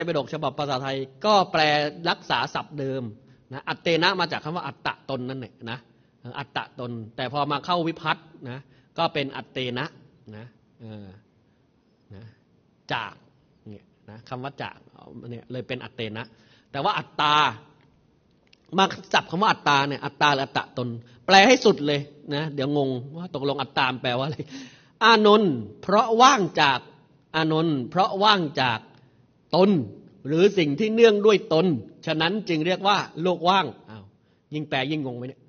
ปิฎกฉบับภาษาไทยก็แปลรักษาศัพท์เดิมนะอัตเตนะมาจากคำว่าอัตตะตนนั่นแหละนะอัตตะตนแต่พอมาเข้าวิภัตนะก็เป็นอัตเตนะนะนะจากเนี่ยนะคำว่าจากเนี่ยเลยเป็นอัตเตนะแต่ว่าอัตตามาจับคำว่าอัตตาเนี่ยอัตตาหรืออัตตะตนแปลให้สุดเลยนะเดี๋ยวงงว่าตกลงอัตตาแปลว่าอะไรอานนท์เพราะว่างจากอานนท์เพราะว่างจากตนหรือสิ่งที่เนื่องด้วยตนฉะนั้นจึงเรียกว่าโลกว่างอ้าวยิ่งแปลยิ่งงงไหมเนี่ย